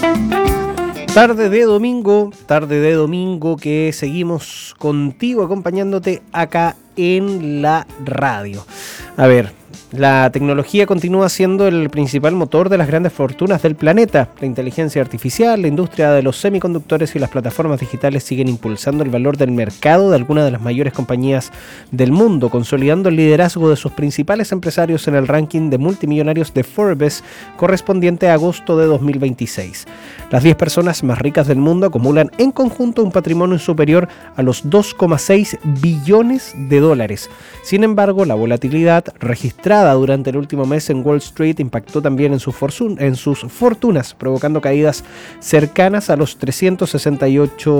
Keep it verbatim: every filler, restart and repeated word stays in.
Tarde de domingo, tarde de domingo que seguimos contigo acompañándote acá en la radio. A ver, la tecnología continúa siendo el principal motor de las grandes fortunas del planeta. La inteligencia artificial, la industria de los semiconductores y las plataformas digitales siguen impulsando el valor del mercado de algunas de las mayores compañías del mundo, consolidando el liderazgo de sus principales empresarios en el ranking de multimillonarios de Forbes correspondiente a agosto de dos mil veintiséis. Las diez personas más ricas del mundo acumulan en conjunto un patrimonio superior a los dos coma seis billones de dólares. Sin embargo, la volatilidad registrada durante el último mes en Wall Street impactó también en sus, fortun- en sus fortunas, provocando caídas cercanas a los trescientos sesenta y ocho